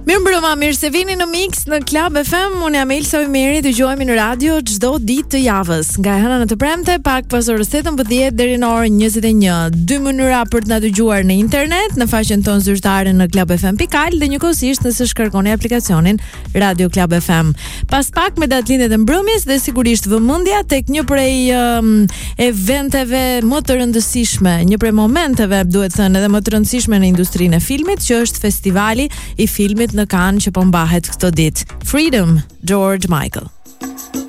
Mirëmbrëma, mirë se vini në Mix në Club FM. Unë jam Elsa Ymeri, dëgjohemi në radio çdo ditë të javës, nga e hëna në të premte, pak pas orës 18 deri në orën 21. Dy mënyra për të na dëgjuar në internet, në faqen tonë zyrtare në clubfm.al dhe njëkohësisht nëse shkarkoni aplikacionin Radio Club FM. Pas pak me datëlindjet e mbrëmjes dhe sigurisht vëmendja tek një prej eventeve më të rëndësishme, një prej momenteve, duhet thënë, edhe më të rëndësishme në industrinë e filmit, që është festivali i filmit në Cannes që po mbahet këtë ditë. Freedom, George Michael.